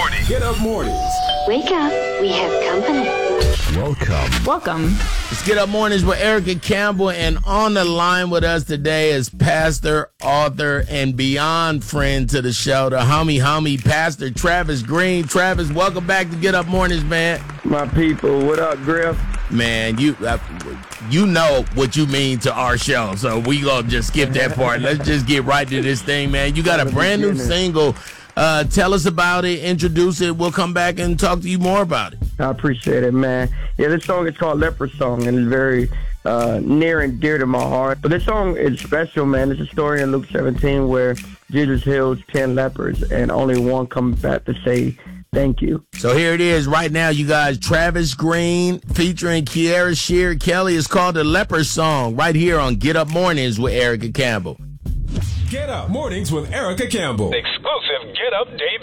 morning. Get up mornings. Wake up. We have company. Welcome. Let's Get Up Mornings with Erica Campbell, and on the line with us today is pastor, author, and beyond friend to the show, the homie, Pastor Travis Green. Travis, welcome back to Get Up Mornings, man. My people, what up, Griff? Man, you know what you mean to our show, so we gonna just skip that part. Let's just get right to this thing, man. You got a brand new single. Tell us about it, introduce it. We'll come back and talk to you more about it. I appreciate it, man. Yeah, this song is called Leper Song, and it's very near and dear to my heart. But this song is special, man. It's a story in Luke 17 where Jesus heals 10 lepers, and only one comes back to say thank you. So here it is right now, you guys. Travis Green featuring Kiara Shear Kelly. It's called The Leper Song right here on Get Up Mornings with Erica Campbell. Get Up mornings with Erica Campbell. Exclusive Get Up Day